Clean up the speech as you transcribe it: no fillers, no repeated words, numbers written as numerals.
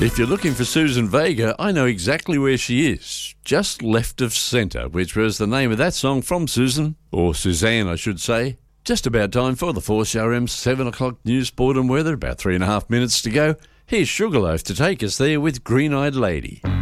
If you're looking for Susan Vega, I know exactly where she is. Just left of centre, which was the name of that song from Susan, or Suzanne, I should say. Just about time for the 4CRM 7 o'clock news, sport and weather. About 3.5 minutes to go. Here's Sugarloaf to take us there with Green-Eyed Lady.